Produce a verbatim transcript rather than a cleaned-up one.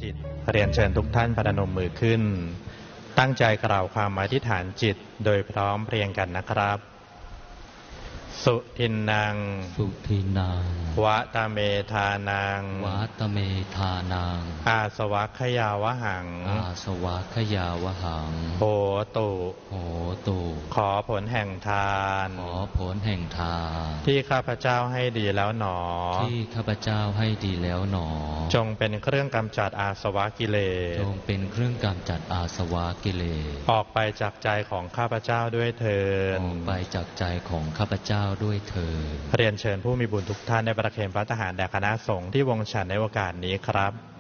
ตเรียนเชิญทุกท่านประนมมือขึ้นตั้งใจกล่าวความอธิษฐานจิตโดยพร้อมเพรียงกันนะครับสุทินนังสุทินังวะตะเมธานังวะตะเมธานังอาสวัคยาวหังอาสวัคยาวหังโหตุโหตุขอผลแห่งทานขอผลแห่งทานที่ข้าพเจ้าให้ดีแล้วหนอที่ข้าพเจ้าให้ดีแล้วหนอจงเป็นเครื่องกำจัดอาสวะกิเลสจงเป็นเครื่องกำจัดอาสวะกิเลสออกไปจากใจของข้าพเจ้าด้วยเถิดออกไปจากใจของข้าพเจ้าด้วยเถิดเรียนเชิญผู้มีบุญทุกท่านได้ประเคนพระทหารแด่คณะสงฆ์ที่วงฉันในโอกาสนี้ครับ